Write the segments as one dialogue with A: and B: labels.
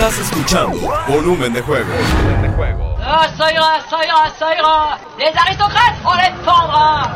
A: Estás escuchando Volumen de Juego.
B: Ça ira. Les aristocrates, on les prendra.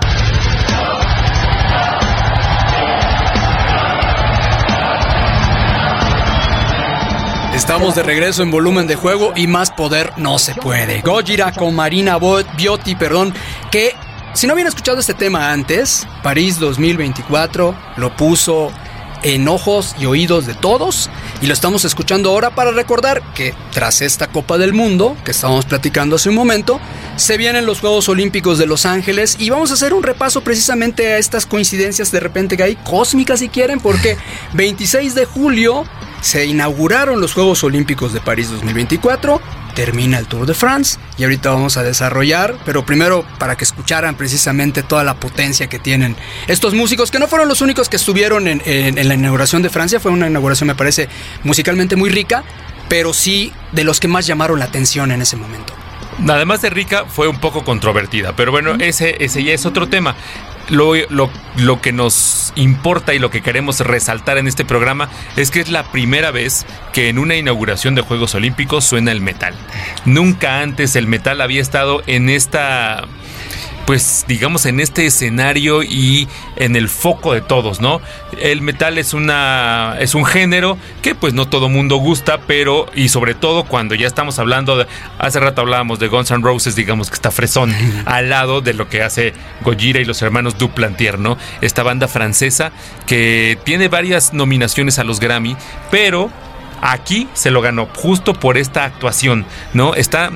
C: Estamos de regreso en Volumen de Juego y más poder no se puede. Gojira con Marina Biotti, que si no habían escuchado este tema antes, París 2024 lo puso en ojos y oídos de todos y lo estamos escuchando ahora para recordar que tras esta Copa del Mundo que estábamos platicando hace un momento, se vienen los Juegos Olímpicos de Los Ángeles y vamos a hacer un repaso precisamente a estas coincidencias de repente que hay cósmicas si quieren, porque 26 de julio se inauguraron los Juegos Olímpicos de París 2024, termina el Tour de France y ahorita vamos a desarrollar, pero primero para que escucharan precisamente toda la potencia que tienen estos músicos, que no fueron los únicos que estuvieron en la inauguración de Francia. Fue una inauguración, me parece, musicalmente muy rica, pero sí de los que más llamaron la atención en ese momento.
D: Además de rica, fue un poco controvertida, pero bueno, ese ya es otro tema. Lo que nos importa y lo que queremos resaltar en este programa es que es la primera vez que en una inauguración de Juegos Olímpicos suena el metal. Nunca antes el metal había estado en esta, pues digamos, en este escenario y en el foco de todos, ¿no? El metal es un género que pues no todo mundo gusta, pero y sobre todo cuando ya estamos hablando de, hace rato hablábamos de Guns N' Roses, digamos que está fresón al lado de lo que hace Gojira y los hermanos Duplantier, ¿no? Esta banda francesa que tiene varias nominaciones a los Grammy, pero aquí se lo ganó justo por esta actuación, ¿no? Está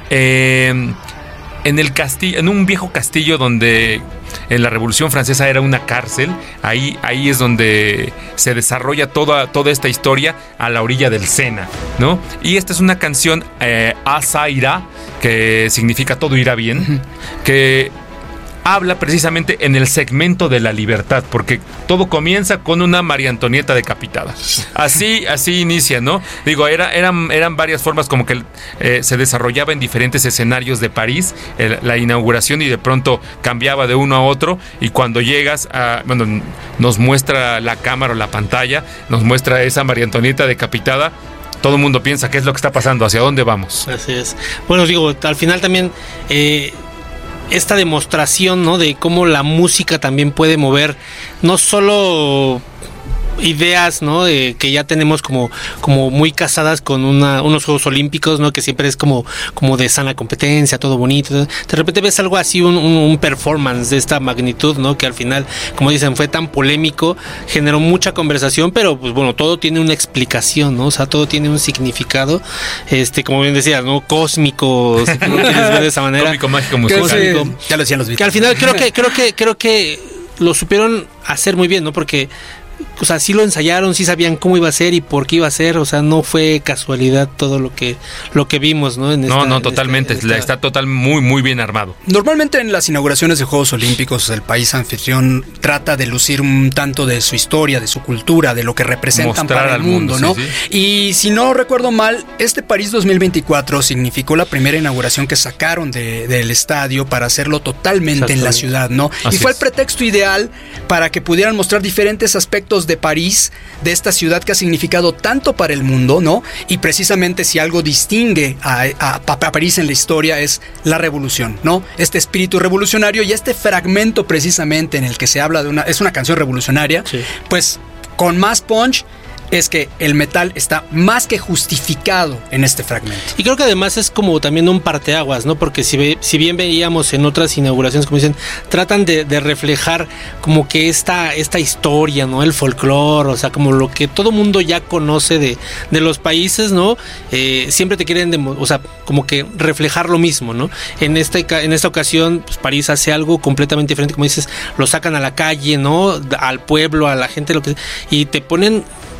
D: en el castillo, en un viejo castillo donde en la Revolución Francesa era una cárcel. Ahí es donde se desarrolla toda esta historia a la orilla del Sena, ¿no? Y esta es una canción, Ça ira, que significa todo irá bien, que habla precisamente en el segmento de la libertad, porque todo comienza con una María Antonieta decapitada. Así inicia, ¿no? Digo, eran varias formas como que se desarrollaba en diferentes escenarios de París, la inauguración, y de pronto cambiaba de uno a otro, y cuando llegas nos muestra la cámara o la pantalla, nos muestra esa María Antonieta decapitada. Todo el mundo piensa qué es lo que está pasando, hacia dónde vamos.
E: Así es. Bueno, digo, al final también esta demostración, ¿no?, de cómo la música también puede mover no solo ideas, ¿no?, de que ya tenemos como muy casadas con unos Juegos Olímpicos, ¿no?, que siempre es como de sana competencia, todo bonito. De repente ves algo así, un performance de esta magnitud, ¿no?, que al final, como dicen, fue tan polémico, generó mucha conversación, pero pues bueno, todo tiene una explicación, ¿no? O sea, todo tiene un significado, como bien decías, ¿no?, cósmico, si tú lo quieres ver de esa manera.
D: Cómico, mágico, musical.
C: Ya lo decían los Beatles.
E: Que al final creo que lo supieron hacer muy bien, ¿no? Porque, o sea, sí lo ensayaron, sí sabían cómo iba a ser y por qué iba a ser, o sea, no fue casualidad todo lo que vimos, ¿no?
D: Totalmente, está muy bien armado.
C: Normalmente en las inauguraciones de Juegos Olímpicos el país anfitrión trata de lucir un tanto de su historia, de su cultura, de lo que representan
D: mostrar
C: para el mundo, ¿no?
D: Sí.
C: Y si no recuerdo mal, este París 2024 significó la primera inauguración que sacaron del estadio para hacerlo totalmente en la ciudad, ¿no?
D: Así
C: y fue
D: es.
C: el pretexto ideal para que pudieran mostrar diferentes aspectos de París, de esta ciudad que ha significado tanto para el mundo, ¿no? Y precisamente si algo distingue a París en la historia es la revolución, ¿no? Este espíritu revolucionario y este fragmento precisamente en el que se habla es una canción revolucionaria, sí. Pues con más punch es que el metal está más que justificado en este fragmento.
E: Y creo que además es como también un parteaguas, ¿no? Porque si bien veíamos en otras inauguraciones, como dicen, tratan de reflejar como que esta historia, ¿no? El folclore, o sea, como lo que todo mundo ya conoce de los países, ¿no? Siempre te quieren, o sea, como que reflejar lo mismo, ¿no? En esta ocasión, pues París hace algo completamente diferente, como dices, lo sacan a la calle, ¿no? Al pueblo, a la gente, y te ponen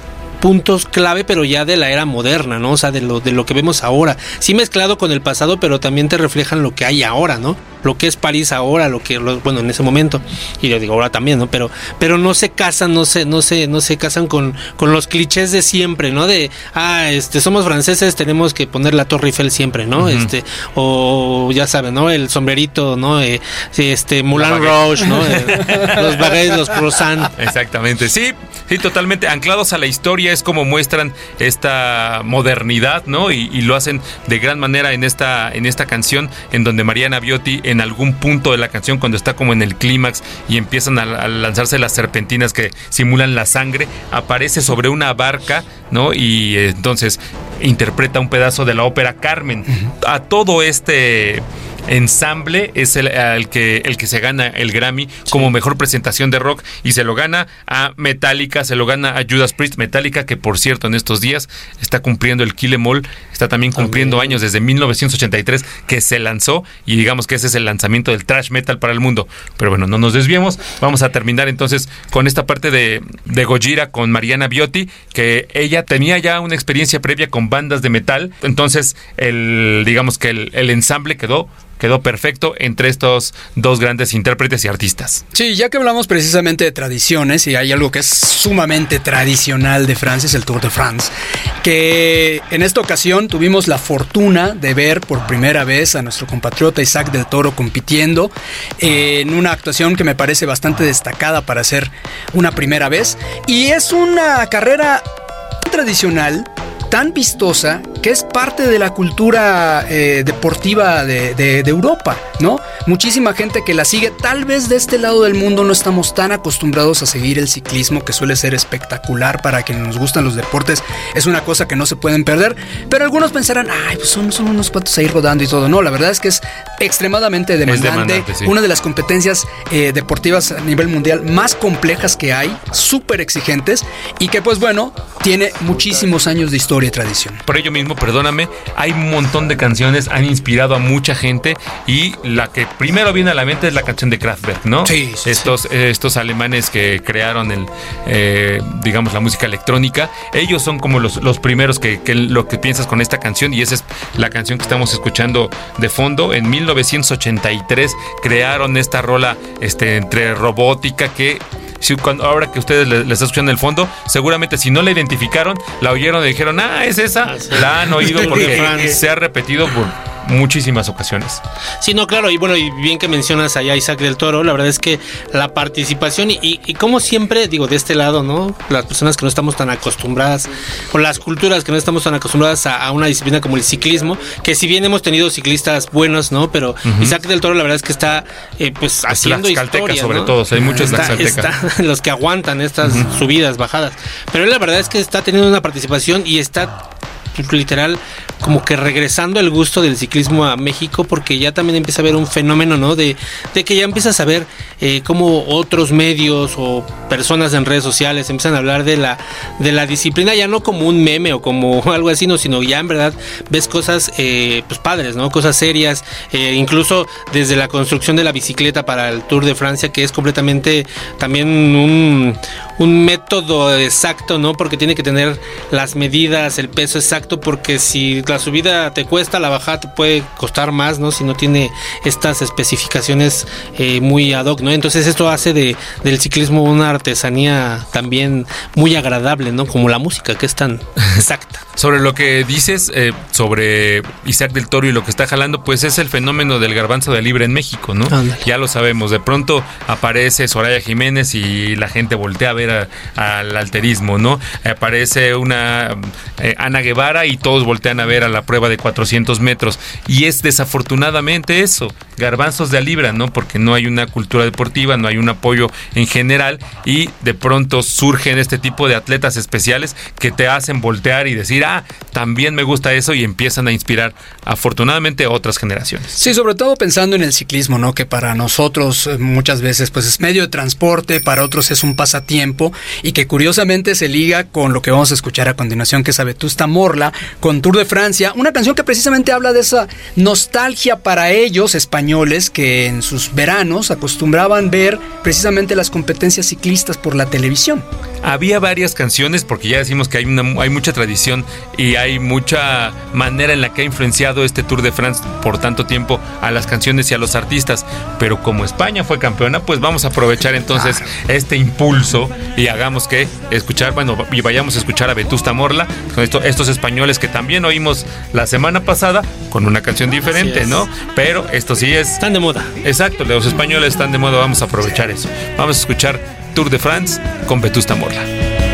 E: puntos clave, pero ya de la era moderna, ¿no? O sea, de lo que vemos ahora. Sí mezclado con el pasado, pero también te reflejan lo que hay ahora, ¿no? lo que es París ahora, bueno, en ese momento, y yo digo ahora también, ¿no? Pero no se casan, no se casan con los clichés de siempre, ¿no? De somos franceses, tenemos que poner la Torre Eiffel siempre, ¿no? Uh-huh. O ya saben, ¿no? El sombrerito, ¿no? Moulin Rouge, ¿no? Los baguettes, los croissants.
D: Exactamente, sí, totalmente anclados a la historia, es como muestran esta modernidad, ¿no? Y lo hacen de gran manera en esta canción, en donde Mariana Viotti, en algún punto de la canción, cuando está como en el clímax y empiezan a lanzarse las serpentinas que simulan la sangre, aparece sobre una barca, ¿no? Y entonces interpreta un pedazo de la ópera Carmen. Uh-huh. A todo este ensamble es el que se gana el Grammy como mejor presentación de rock, y se lo gana a Metallica, se lo gana a Judas Priest. Metallica, que por cierto en estos días está cumpliendo el Kill 'Em All, está también cumpliendo años desde 1983 que se lanzó, y digamos que ese es el lanzamiento del thrash metal para el mundo. Pero bueno, no nos desviemos, vamos a terminar entonces con esta parte de Gojira con Mariana Viotti, que ella tenía ya una experiencia previa con bandas de metal, entonces digamos que el ensamble quedó perfecto entre estos dos grandes intérpretes y artistas.
C: Sí, ya que hablamos precisamente de tradiciones, y hay algo que es sumamente tradicional de Francia, es el Tour de France, que en esta ocasión tuvimos la fortuna de ver por primera vez a nuestro compatriota Isaac del Toro compitiendo en una actuación que me parece bastante destacada para ser una primera vez, y es una carrera tradicional, tan vistosa, que es parte de la cultura deportiva de Europa, ¿no? Muchísima gente que la sigue. Tal vez de este lado del mundo no estamos tan acostumbrados a seguir el ciclismo, que suele ser espectacular para quienes nos gustan los deportes. Es una cosa que no se pueden perder, pero algunos pensarán, pues son unos cuantos ahí rodando y todo. No, la verdad es que es extremadamente demandante, sí. Una de las competencias deportivas a nivel mundial más complejas que hay, súper exigentes, y que pues bueno, tiene muchísimos años de historia y tradición.
D: Por ello mismo, perdóname, hay un montón de canciones, han inspirado a mucha gente, y la que primero viene a la mente es la canción de Kraftwerk, ¿no?
C: Sí.
D: Estos alemanes que crearon digamos, la música electrónica. Ellos son como los primeros que lo que piensas con esta canción, y esa es la canción que estamos escuchando de fondo. En 1983 crearon esta rola entre robótica que... ahora que ustedes le están escuchando en el fondo, seguramente si no la identificaron, la oyeron y dijeron, es esa, la han oído porque se ha repetido por muchísimas ocasiones.
E: Sí, no, claro, y bueno, y bien que mencionas allá a Isaac del Toro, la verdad es que la participación y como siempre, digo, de este lado, ¿no? Las personas que no estamos tan acostumbradas, o las culturas que no estamos tan acostumbradas a una disciplina como el ciclismo, que si bien hemos tenido ciclistas buenos, ¿no? Pero Isaac del Toro, la verdad es que está pues haciendo historia,
D: sobre
E: ¿no?
D: todo, hay muchos
E: está los que aguantan estas subidas, bajadas, pero la verdad es que está teniendo una participación y está literal como que regresando el gusto del ciclismo a México, porque ya también empieza a haber un fenómeno, ¿no? De que ya empiezas a ver cómo otros medios o personas en redes sociales empiezan a hablar de la disciplina, ya no como un meme o como algo así, no, sino ya en verdad ves cosas pues padres, ¿no? Cosas serias, incluso desde la construcción de la bicicleta para el Tour de Francia, que es completamente también un método exacto, ¿no? Porque tiene que tener las medidas, el peso exacto, porque si la subida te cuesta, la bajada te puede costar más, ¿no? Si no tiene estas especificaciones muy ad hoc, ¿no? Entonces esto hace del ciclismo una artesanía también muy agradable, ¿no? Como la música, que es tan exacta.
D: Sobre lo que dices sobre Isaac del Toro y lo que está jalando, pues es el fenómeno del garbanzo de libra en México, ¿no? Ándale. Ya lo sabemos, de pronto aparece Soraya Jiménez y la gente voltea a ver al alterismo, ¿no? Aparece una Ana Guevara y todos voltean a ver a la prueba de 400 metros, y es desafortunadamente eso, garbanzos de a libra, ¿no? Porque no hay una cultura deportiva, no hay un apoyo en general, y de pronto surgen este tipo de atletas especiales que te hacen voltear y decir, también me gusta eso, y empiezan a inspirar afortunadamente otras generaciones.
C: Sí, sobre todo pensando en el ciclismo, ¿no? Que para nosotros muchas veces pues es medio de transporte, para otros es un pasatiempo, y que curiosamente se liga con lo que vamos a escuchar a continuación, que es a Vetusta Morla con Tour de France. Francia, una canción que precisamente habla de esa nostalgia para ellos españoles que en sus veranos acostumbraban ver precisamente las competencias ciclistas por la televisión.
D: Había varias canciones, porque ya decimos que hay mucha tradición y hay mucha manera en la que ha influenciado este Tour de France por tanto tiempo a las canciones y a los artistas, pero como España fue campeona, pues vamos a aprovechar entonces este impulso y hagamos que y vayamos a escuchar a Vetusta Morla, con estos españoles que también oímos la semana pasada con una canción diferente, ¿no? Pero esto sí
E: están de moda.
D: Exacto, los españoles están de moda, vamos a aprovechar eso. Vamos a escuchar Tour de France con Vetusta Morla.